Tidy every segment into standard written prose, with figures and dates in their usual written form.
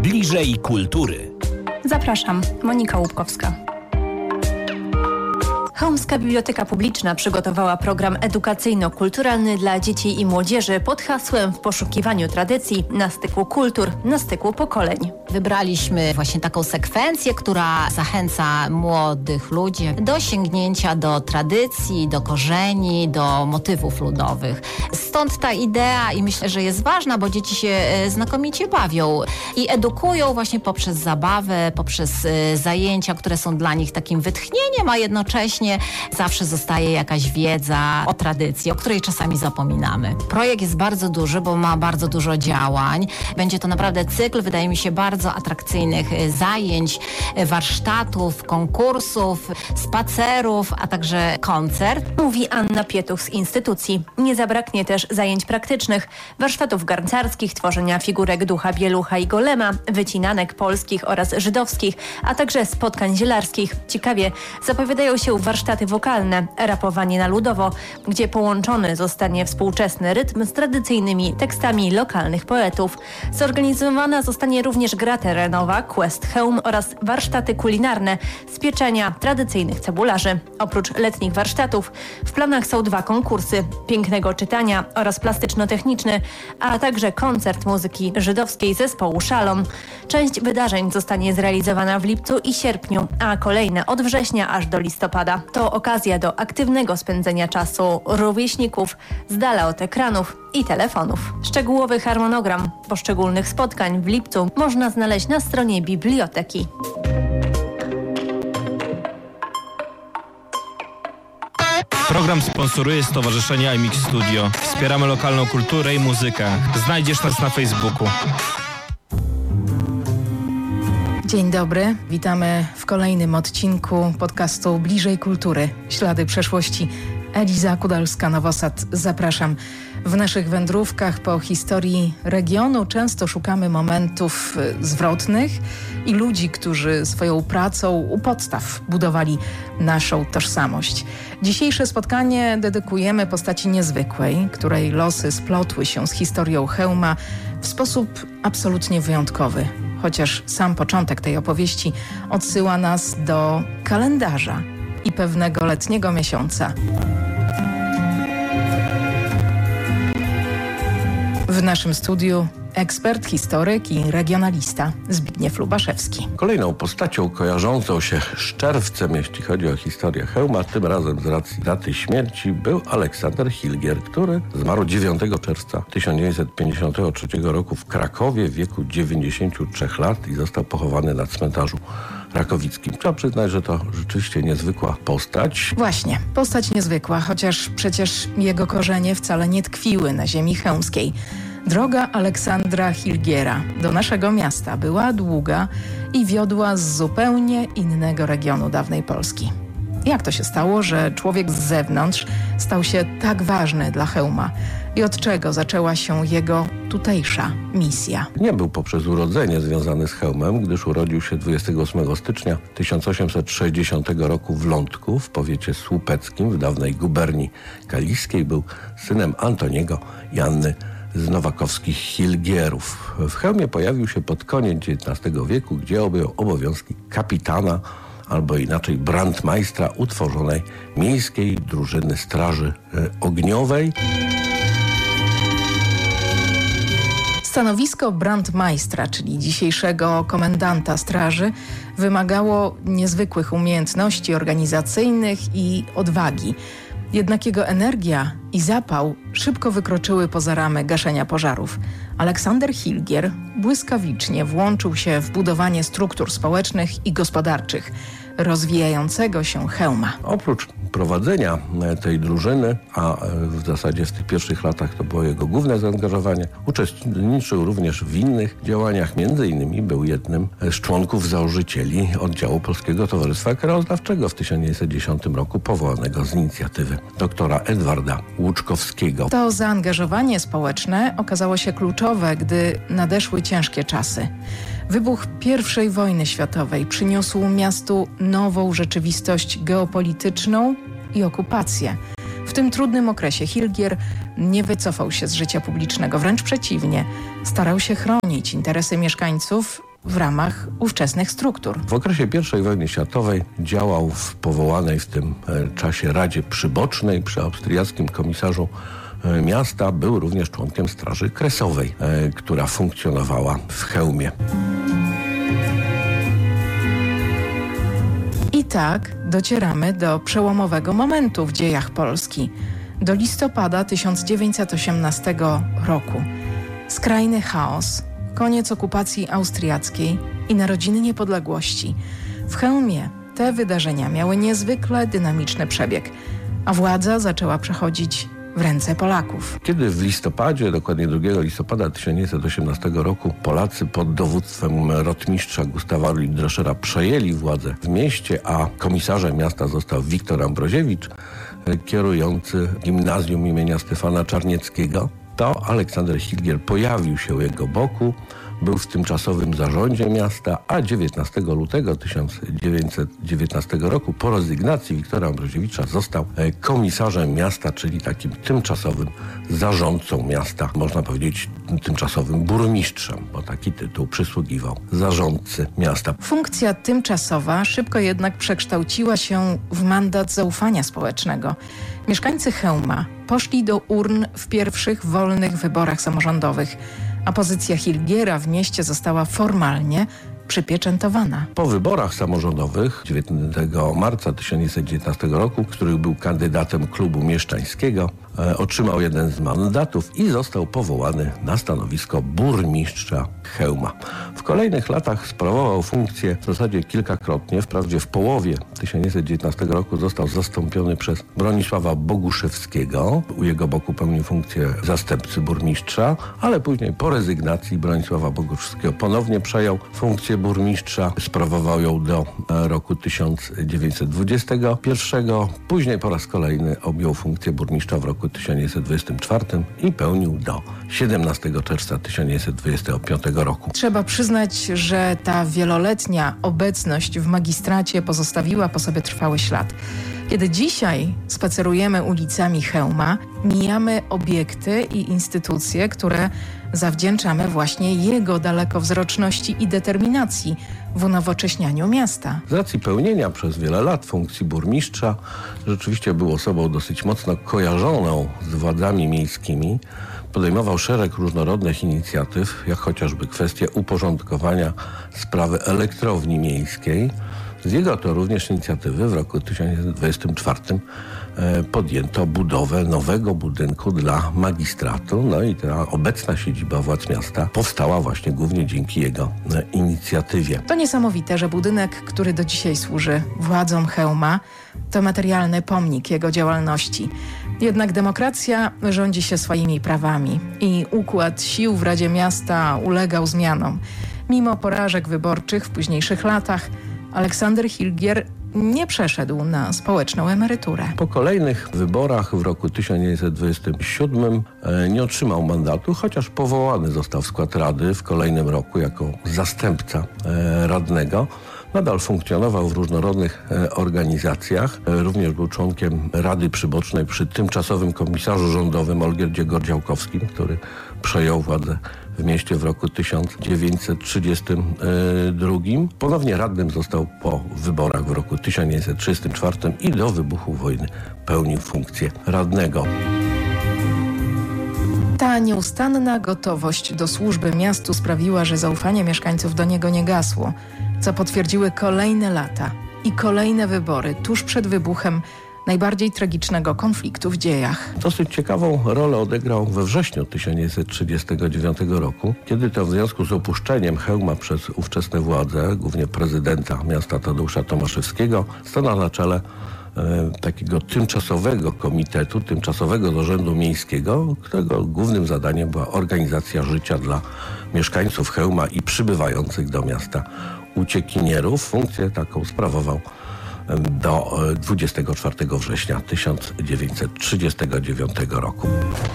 Bliżej kultury. Zapraszam, Monika Łupkowska. Chełmska Biblioteka Publiczna przygotowała program edukacyjno-kulturalny dla dzieci i młodzieży pod hasłem W poszukiwaniu tradycji, na styku kultur, na styku pokoleń. Wybraliśmy właśnie taką sekwencję, która zachęca młodych ludzi do sięgnięcia do tradycji, do korzeni, do motywów ludowych. Stąd ta idea i myślę, że jest ważna, bo dzieci się znakomicie bawią i edukują właśnie poprzez zabawę, poprzez zajęcia, które są dla nich takim wytchnieniem, a jednocześnie zawsze zostaje jakaś wiedza o tradycji, o której czasami zapominamy. Projekt jest bardzo duży, bo ma bardzo dużo działań. Będzie to naprawdę cykl, wydaje mi się, bardzo atrakcyjnych zajęć, warsztatów, konkursów, spacerów, a także koncert. Mówi Anna Pietuch z instytucji. Nie zabraknie też zajęć praktycznych, warsztatów garncarskich, tworzenia figurek ducha, bielucha i golema, wycinanek polskich oraz żydowskich, a także spotkań zielarskich. Ciekawie zapowiadają się warsztaty wokalne, rapowanie na ludowo, gdzie połączony zostanie współczesny rytm z tradycyjnymi tekstami lokalnych poetów. Zorganizowana zostanie również gra terenowa, quest Chełm oraz warsztaty kulinarne z pieczenia tradycyjnych cebularzy. Oprócz letnich warsztatów w planach są 2 konkursy: pięknego czytania oraz plastyczno-techniczny, a także koncert muzyki żydowskiej zespołu Szalom. Część wydarzeń zostanie zrealizowana w lipcu i sierpniu, a kolejne od września aż do listopada. To okazja do aktywnego spędzenia czasu rówieśników z dala od ekranów i telefonów. Szczegółowy harmonogram poszczególnych spotkań w lipcu można znaleźć na stronie biblioteki. Program sponsoruje Stowarzyszenie iMix Studio. Wspieramy lokalną kulturę i muzykę. Znajdziesz nas na Facebooku. Dzień dobry, witamy w kolejnym odcinku podcastu Bliżej Kultury. Ślady przeszłości. Eliza Kudalska-Nowosad, zapraszam. W naszych wędrówkach po historii regionu często szukamy momentów zwrotnych i ludzi, którzy swoją pracą u podstaw budowali naszą tożsamość. Dzisiejsze spotkanie dedykujemy postaci niezwykłej, której losy splotły się z historią Chełma w sposób absolutnie wyjątkowy. Chociaż sam początek tej opowieści odsyła nas do kalendarza i pewnego letniego miesiąca. W naszym studiu ekspert, historyk i regionalista Zbigniew Lubaszewski. Kolejną postacią kojarzącą się z czerwcem, jeśli chodzi o historię Chełma, tym razem z racji daty śmierci, był Aleksander Hilgier, który zmarł 9 czerwca 1953 roku w Krakowie w wieku 93 lat i został pochowany na cmentarzu rakowickim. Trzeba przyznać, że to rzeczywiście niezwykła postać. Właśnie, postać niezwykła, chociaż przecież jego korzenie wcale nie tkwiły na ziemi chełmskiej. Droga Aleksandra Hilgiera do naszego miasta była długa i wiodła z zupełnie innego regionu dawnej Polski. Jak to się stało, że człowiek z zewnątrz stał się tak ważny dla Chełma? I od czego zaczęła się jego tutejsza misja? Nie był poprzez urodzenie związany z Chełmem, gdyż urodził się 28 stycznia 1860 roku w Lądku, w powiecie słupeckim, w dawnej guberni kaliskiej. Był synem Antoniego i Anny z nowakowskich Hilgierów. W Chełmie pojawił się pod koniec XIX wieku, gdzie objął obowiązki kapitana, albo inaczej brandmajstra utworzonej miejskiej drużyny straży ogniowej. Stanowisko brandmajstra, czyli dzisiejszego komendanta straży, wymagało niezwykłych umiejętności organizacyjnych i odwagi. Jednak jego energia i zapał szybko wykroczyły poza ramy gaszenia pożarów. Aleksander Hilgier błyskawicznie włączył się w budowanie struktur społecznych i gospodarczych rozwijającego się Chełma. Oprócz prowadzenia tej drużyny, a w zasadzie w tych pierwszych latach to było jego główne zaangażowanie, uczestniczył również w innych działaniach. Między innymi był jednym z członków założycieli oddziału Polskiego Towarzystwa Krajoznawczego w 1910 roku, powołanego z inicjatywy doktora Edwarda Łuczkowskiego. To zaangażowanie społeczne okazało się kluczowe, gdy nadeszły ciężkie czasy. Wybuch I wojny światowej przyniósł miastu nową rzeczywistość geopolityczną i okupację. W tym trudnym okresie Hilgier nie wycofał się z życia publicznego, wręcz przeciwnie. Starał się chronić interesy mieszkańców w ramach ówczesnych struktur. W okresie I wojny światowej działał w powołanej w tym czasie Radzie Przybocznej przy austriackim komisarzu miasta. Był również członkiem Straży Kresowej, która funkcjonowała w Chełmie. I tak docieramy do przełomowego momentu w dziejach Polski, do listopada 1918 roku. Skrajny chaos, koniec okupacji austriackiej i narodziny niepodległości. W Chełmie te wydarzenia miały niezwykle dynamiczny przebieg, a władza zaczęła przechodzić w ręce Polaków. Kiedy w listopadzie, dokładnie 2 listopada 1918 roku, Polacy pod dowództwem rotmistrza Gustawa Lindroschera przejęli władzę w mieście, a komisarzem miasta został Wiktor Ambroziewicz, kierujący gimnazjum imienia Stefana Czarnieckiego, to Aleksander Hilgier pojawił się u jego boku, był w tymczasowym zarządzie miasta, a 19 lutego 1919 roku po rezygnacji Wiktora Ambroziewicza został komisarzem miasta, czyli takim tymczasowym zarządcą miasta, można powiedzieć tymczasowym burmistrzem, bo taki tytuł przysługiwał zarządcy miasta. Funkcja tymczasowa szybko jednak przekształciła się w mandat zaufania społecznego. Mieszkańcy Chełma poszli do urn w pierwszych wolnych wyborach samorządowych, a pozycja Hilgiera w mieście została formalnie przypieczętowana. Po wyborach samorządowych 9 marca 1919 roku, w których był kandydatem klubu mieszczańskiego, otrzymał jeden z mandatów i został powołany na stanowisko burmistrza Chełma. W kolejnych latach sprawował funkcję w zasadzie kilkakrotnie. Wprawdzie w połowie 1919 roku został zastąpiony przez Bronisława Boguszewskiego. U jego boku pełnił funkcję zastępcy burmistrza, ale później po rezygnacji Bronisława Boguszewskiego ponownie przejął funkcję burmistrza. Sprawował ją do roku 1921. Później po raz kolejny objął funkcję burmistrza w roku 1924 i pełnił do 17 czerwca 1925 roku. Trzeba przyznać, że ta wieloletnia obecność w magistracie pozostawiła po sobie trwały ślad. Kiedy dzisiaj spacerujemy ulicami Chełma, mijamy obiekty i instytucje, które zawdzięczamy właśnie jego dalekowzroczności i determinacji w unowocześnianiu miasta. Z racji pełnienia przez wiele lat funkcji burmistrza rzeczywiście był osobą dosyć mocno kojarzoną z władzami miejskimi. Podejmował szereg różnorodnych inicjatyw, jak chociażby kwestię uporządkowania sprawy elektrowni miejskiej. Z jego to również inicjatywy w roku 1924 podjęto budowę nowego budynku dla magistratu. No i ta obecna siedziba władz miasta powstała właśnie głównie dzięki jego inicjatywie. To niesamowite, że budynek, który do dzisiaj służy władzom Chełma, to materialny pomnik jego działalności. Jednak demokracja rządzi się swoimi prawami i układ sił w Radzie Miasta ulegał zmianom. Mimo porażek wyborczych w późniejszych latach Aleksander Hilgier nie przeszedł na społeczną emeryturę. Po kolejnych wyborach w roku 1927 nie otrzymał mandatu, chociaż powołany został w skład Rady w kolejnym roku jako zastępca radnego. Nadal funkcjonował w różnorodnych organizacjach. Również był członkiem Rady Przybocznej przy tymczasowym komisarzu rządowym Olgierdzie Gordziałkowskim, który przejął władzę w mieście w roku 1932. Ponownie radnym został po wyborach w roku 1934 i do wybuchu wojny pełnił funkcję radnego. Ta nieustanna gotowość do służby miastu sprawiła, że zaufanie mieszkańców do niego nie gasło, co potwierdziły kolejne lata i kolejne wybory tuż przed wybuchem najbardziej tragicznego konfliktu w dziejach. Dosyć ciekawą rolę odegrał we wrześniu 1939 roku, kiedy to w związku z opuszczeniem Chełma przez ówczesne władze, głównie prezydenta miasta Tadeusza Tomaszewskiego, stanął na czele takiego tymczasowego komitetu, tymczasowego zarządu miejskiego, którego głównym zadaniem była organizacja życia dla mieszkańców Chełma i przybywających do miasta uciekinierów. Funkcję taką sprawował do 24 września 1939 roku.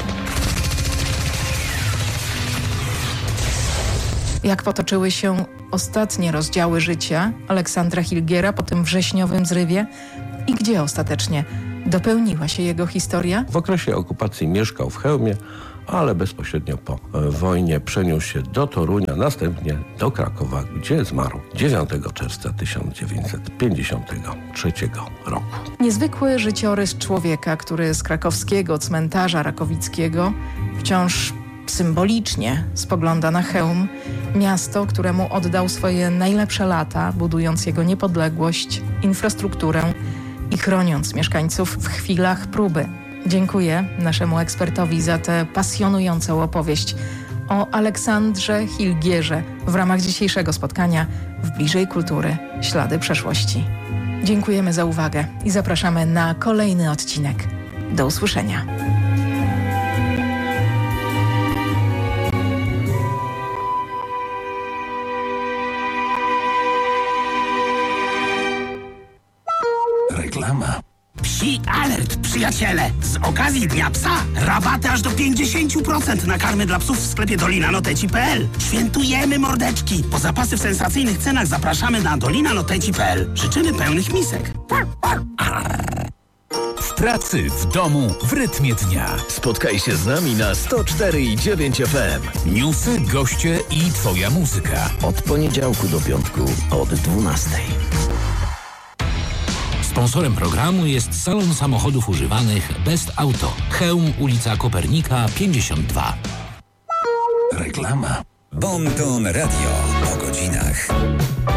Jak potoczyły się ostatnie rozdziały życia Aleksandra Hilgiera po tym wrześniowym zrywie i gdzie ostatecznie dopełniła się jego historia? W okresie okupacji mieszkał w Chełmie, ale bezpośrednio po wojnie przeniósł się do Torunia, następnie do Krakowa, gdzie zmarł 9 czerwca 1953 roku. Niezwykły życiorys człowieka, który z krakowskiego cmentarza rakowickiego wciąż symbolicznie spogląda na Chełm, miasto, któremu oddał swoje najlepsze lata, budując jego niepodległość, infrastrukturę i chroniąc mieszkańców w chwilach próby. Dziękuję naszemu ekspertowi za tę pasjonującą opowieść o Aleksandrze Hilgierze w ramach dzisiejszego spotkania w Bliżej Kultury – Ślady przeszłości. Dziękujemy za uwagę i zapraszamy na kolejny odcinek. Do usłyszenia. Reklama. Psi alert, przyjaciele! Z okazji Dnia Psa rabaty aż do 50% na karmy dla psów w sklepie dolinanoteci.pl. Świętujemy mordeczki! Po zapasy w sensacyjnych cenach zapraszamy na dolinanoteci.pl. Życzymy pełnych misek. W pracy, w domu, w rytmie dnia. Spotkaj się z nami na 104,9 FM. Newsy, goście i twoja muzyka. Od poniedziałku do piątku od 12. Sponsorem programu jest salon samochodów używanych Best Auto. Chełm, ulica Kopernika 52. Reklama. Bon Ton Radio o godzinach